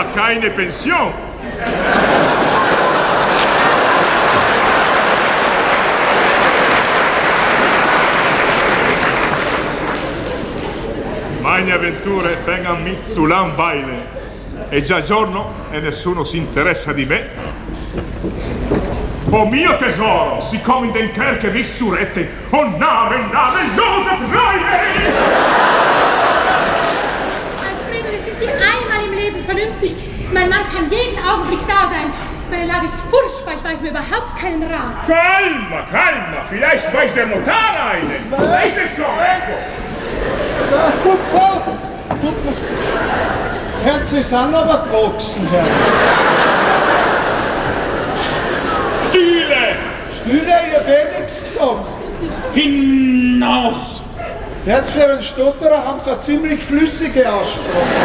aber keine Pension. Meine avventure vengono mi zu langweilen. È già giorno e nessuno si interessa di me. Oh mio tesoro, sie kommen den Kerker nicht zu retten. Oh namenlose Treue! Alfredo, sind Sie einmal im Leben vernünftig? Mein Mann kann jeden Augenblick da sein. Meine Lage ist furchtbar, ich weiß mir überhaupt keinen Rat. Calma, vielleicht weiß der Notar einen. Weiß es so. Ja, gut, Frau. Gut, das Herz ist an, aber gewachsen, Herr. Stühle, ich hab eh nichts gesagt. Hinaus! Jetzt für einen Stotterer haben sie eine ziemlich flüssige Aussprache.